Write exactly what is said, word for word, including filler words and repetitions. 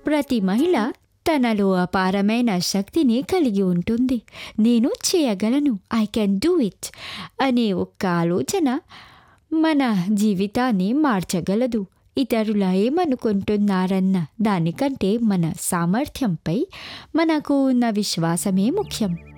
ప్రతి మహిళ తనలో అపారమైన శక్తిని కలిగి ఉంటుంది. నేను చేయగలను, ఐ కెన్ డూ ఇట్ అనే ఒక్క ఆలోచన మన జీవితాన్ని మార్చగలదు. ఇతరులు ఏమనుకుంటున్నారన్న దానికంటే మన సామర్థ్యంపై మనకు ఉన్న విశ్వాసమే ముఖ్యం.